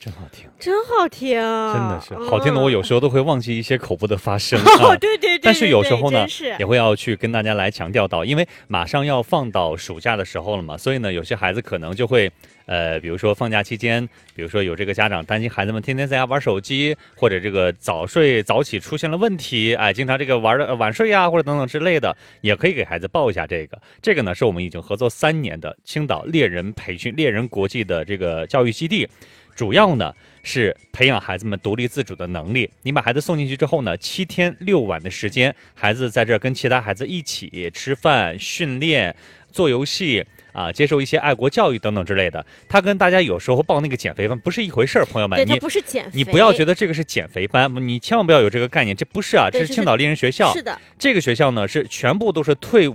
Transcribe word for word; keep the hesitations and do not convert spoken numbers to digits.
真好听， 真好听， 真的是好听的，我有时候都会忘记一些口部的发声、 哦啊。 对对对， 但是有时候呢， 是也会要去跟大家来强调到，因为马上要放到暑假的时候了嘛，所以呢，有些孩子可能就会，呃，比如说放假期间，比如说有这个家长担心孩子们天天在家玩手机，或者这个早睡早起出现了问题，哎，经常这个玩的晚睡呀，或者等等之类的，也可以给孩子报一下这个。这个呢，是我们已经合作三年的青岛猎人培训猎人国际的这个教育基地。主要呢是培养孩子们独立自主的能力。你把孩子送进去之后呢，七天六晚的时间，孩子在这儿跟其他孩子一起吃饭、训练、做游戏啊，接受一些爱国教育等等之类的。他跟大家有时候报那个减肥班不是一回事儿，朋友们， 对， 你它不是减肥， 你不要觉得这个是减肥班，你千万不要有这个概念，这不是啊，这是青岛猎人学校。 是的， 这个学校呢是全部都是退伍